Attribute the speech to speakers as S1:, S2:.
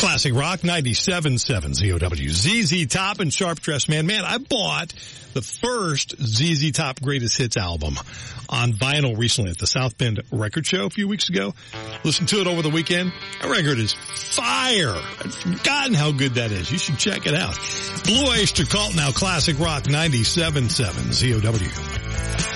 S1: Classic Rock 97.7 ZOW. ZZ Top and Sharp Dressed Man. Man, I bought the first ZZ Top Greatest Hits album on vinyl recently at the South Bend Record Show a few weeks ago. Listened to it over the weekend. That record is fire. I'd forgotten how good that is. You should check it out. Blue Oyster Cult, now Classic Rock 97.7 ZOW.